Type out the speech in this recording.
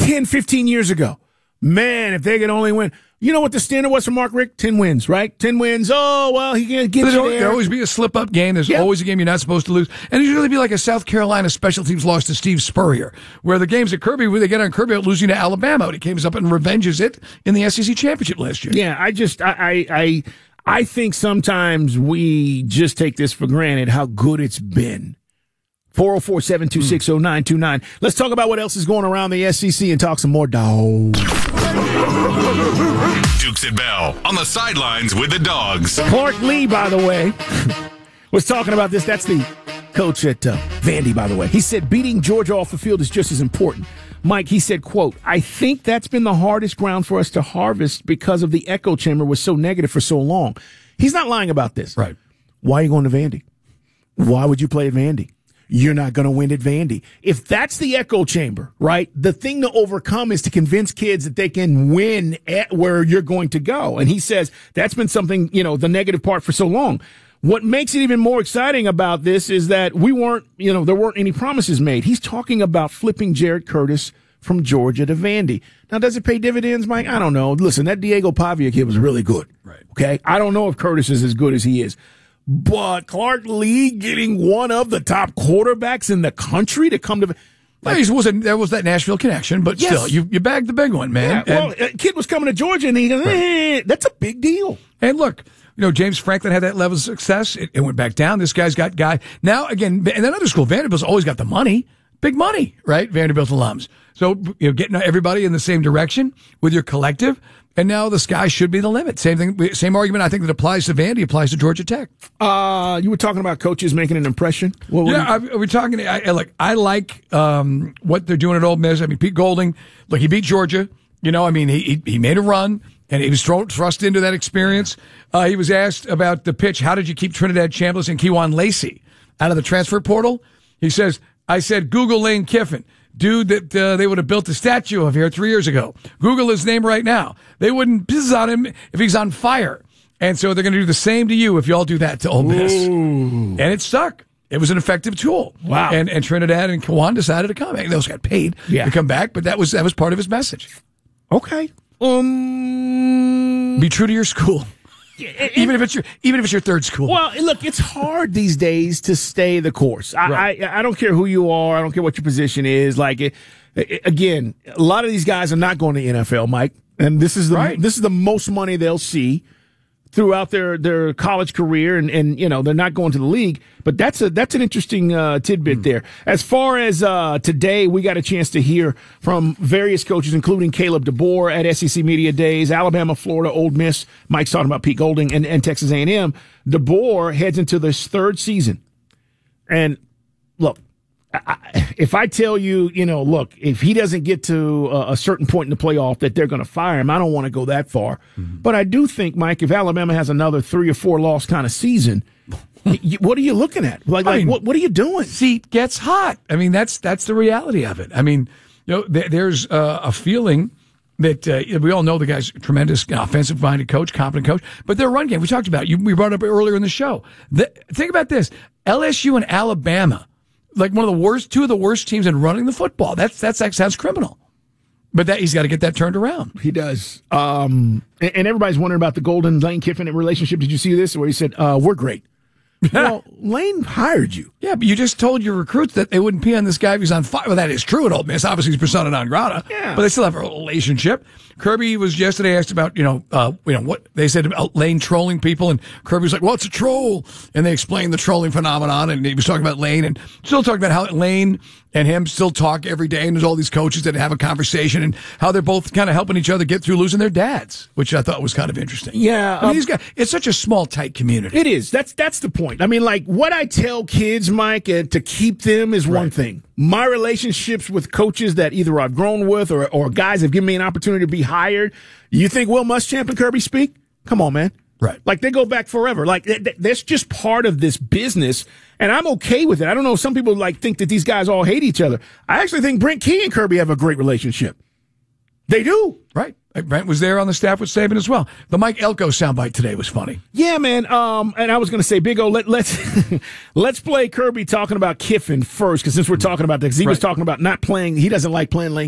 10, 15 years ago. Man, if they could only win. You know what the standard was for Mark Richt? 10 wins, right? 10 wins. Oh, well, he can't get you there. There'll always be a slip-up game. There's always a game you're not supposed to lose. And it'll usually be like a South Carolina special teams loss to Steve Spurrier, where the games at Kirby, where they get on Kirby out losing to Alabama. He came up and revenges it in the SEC championship last year. Yeah, I think sometimes we just take this for granted, how good it's been. 404-726-0929. Let's talk about what else is going around the SEC and talk some more dogs. Dukes and Bell on the sidelines with the dogs. Clark Lee, by the way, was talking about this. That's the coach at Vandy, by the way. He said beating Georgia off the field is just as important. Mike, he said, quote, I think that's been the hardest ground for us to harvest because of the echo chamber was so negative for so long. He's not lying about this. Right. Why are you going to Vandy? Why would you play at Vandy? You're not going to win at Vandy. If that's the echo chamber, right, the thing to overcome is to convince kids that they can win at where you're going to go. And he says that's been something, the negative part for so long. What makes it even more exciting about this is that there weren't any promises made. He's talking about flipping Jared Curtis from Georgia to Vandy. Now, does it pay dividends, Mike? I don't know. Listen, that Diego Pavia kid was really good. Right. Okay. I don't know if Curtis is as good as he is. But Clark Lee getting one of the top quarterbacks in the country to come to... There was that Nashville connection, but still, you bagged the big one, man. Yeah, a kid was coming to Georgia, and he goes, that's a big deal. And look, James Franklin had that level of success. It went back down. This guy's got guy. Now, again, and another school, Vanderbilt's always got the money. Big money, right? Vanderbilt alums. So, getting everybody in the same direction with your collective. And now the sky should be the limit. Same thing, same argument I think that applies to Vandy applies to Georgia Tech. You were talking about coaches making an impression. We're talking. I like what they're doing at Ole Miss. I mean, Pete Golding, look, he beat Georgia. He made a run and he was thrust into that experience. He was asked about the pitch. How did you keep Trinidad Chambliss and Kewan Lacey out of the transfer portal? He says, I said, Google Lane Kiffin. Dude that they would have built a statue of here 3 years ago. Google his name right now. They wouldn't piss on him if he's on fire. And so they're going to do the same to you if you all do that to Ole Miss. Ooh. And it stuck. It was an effective tool. Wow. And Trinidad and Kewan decided to come. Those got paid to come back, but that was part of his message. Okay. Be true to your school. Even if it's your third school. Well, look, it's hard these days to stay the course. I don't care who you are. I don't care what your position is. Again, a lot of these guys are not going to the NFL, Mike, and this is the most money they'll see throughout their college career, and they're not going to the league. But that's an interesting tidbit there. As far as today, we got a chance to hear from various coaches, including Caleb DeBoer at SEC Media Days, Alabama, Florida, Ole Miss. Mike's talking about Pete Golding and Texas A&M. DeBoer heads into this third season, and look. If I tell you, look, if he doesn't get to a certain point in the playoff that they're going to fire him, I don't want to go that far. Mm-hmm. But I do think, Mike, if Alabama has another 3 or 4 loss kind of season, what are you looking at? What are you doing? Seat gets hot. That's the reality of it. There's a feeling that we all know the guy's a tremendous offensive-minded coach, competent coach, but their run game, we talked about, we brought up earlier in the show. Think about this. LSU and Alabama, like two of the worst teams in running the football. That sounds criminal. But he's got to get that turned around. He does. And everybody's wondering about the Golden Lane Kiffin relationship. Did you see this? Where he said, we're great. Well, Lane hired you. Yeah, but you just told your recruits that they wouldn't pee on this guy if he's on fire. Well, that is true at Ole Miss. Obviously, he's persona non grata. Yeah. But they still have a relationship. Kirby was yesterday asked about, what they said about Lane trolling people, and Kirby was like, well, it's a troll. And they explained the trolling phenomenon, and he was talking about Lane, and still talking about how Lane and him still talk every day, and there's all these coaches that have a conversation, and how they're both kind of helping each other get through losing their dads, which I thought was kind of interesting. Yeah. It's such a small, tight community. It is. That's the point. What I tell kids, Mike, to keep them is one thing. My relationships with coaches that either I've grown with or guys have given me an opportunity to be hired. You think Will Muschamp and Kirby speak? Come on, man. Right. They go back forever. That's just part of this business, and I'm okay with it. I don't know. Some people think that these guys all hate each other. I actually think Brent Key and Kirby have a great relationship. They do. Right. Brent was there on the staff with Saban as well. The Mike Elko soundbite today was funny. Yeah, man. And I was going to say, Big O, let's play Kirby talking about Kiffin first, because since we're talking about that, because he was talking about not playing. He doesn't like playing Lane